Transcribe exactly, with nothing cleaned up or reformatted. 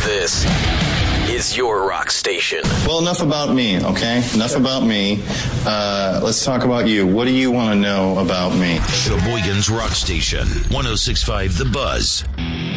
This is your rock station. Well, enough about me, okay? Enough about me. Uh, let's talk about you. What do you want to know about me? Sheboygan's Rock Station, one oh six point five The Buzz.